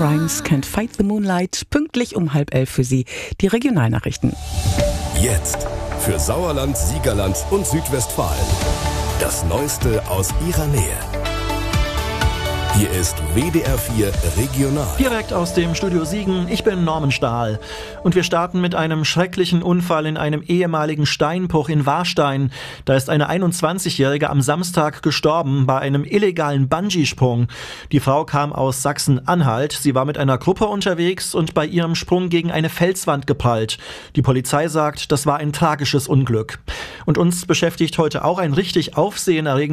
Rhymes, Can't Fight the Moonlight, pünktlich um 10:30 für Sie die Regionalnachrichten. Jetzt für Sauerland, Siegerland und Südwestfalen. Das Neueste aus Ihrer Nähe. Hier ist WDR 4 Regional. Direkt aus dem Studio Siegen, ich bin Norman Stahl. Und wir starten mit einem schrecklichen Unfall in einem ehemaligen Steinbruch in Warstein. Da ist eine 21-Jährige am Samstag gestorben bei einem illegalen Bungee-Sprung. Die Frau kam aus Sachsen-Anhalt. Sie war mit einer Gruppe unterwegs und bei ihrem Sprung gegen eine Felswand geprallt. Die Polizei sagt, das war ein tragisches Unglück. Und uns beschäftigt heute auch ein richtig aufsehenerregendes